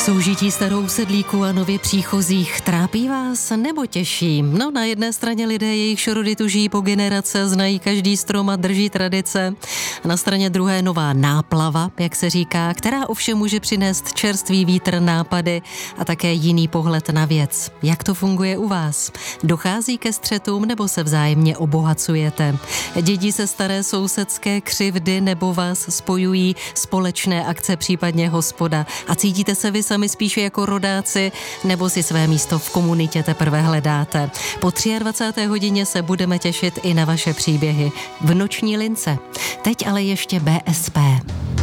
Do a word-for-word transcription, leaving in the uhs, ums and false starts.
Soužití starou sedlíků a nově příchozích trápí vás nebo těší? No, na jedné straně lidé, jejichž rody tuží po generace, znají každý strom a drží tradice. Na straně druhé nová náplava, jak se říká, která ovšem může přinést čerstvý vítr, nápady a také jiný pohled na věc. Jak to funguje u vás? Dochází ke střetům nebo se vzájemně obohacujete? Dědí se staré sousedské křivdy nebo vás spojují společné akce, případně hospoda? A cítíte se vy sami spíše jako rodáci, nebo si své místo v komunitě teprve hledáte? Po dvacáté třetí hodině se budeme těšit i na vaše příběhy v Noční lince. Teď ale ještě B S P.